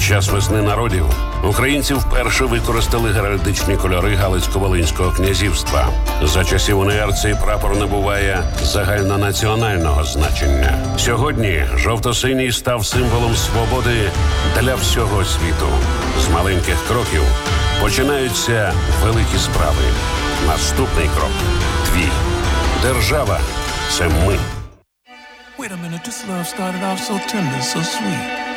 час весни народів українці вперше використали геральдичні кольори Галицько-Волинського князівства. За часів УНР цей прапор набуває загальнонаціонального значення. Сьогодні жовто-синій став символом свободи для всього світу. З маленьких кроків починаються великі справи. Наступний крок – твій. Держава – це ми. Wait a minute, this love started off so tender, so sweet.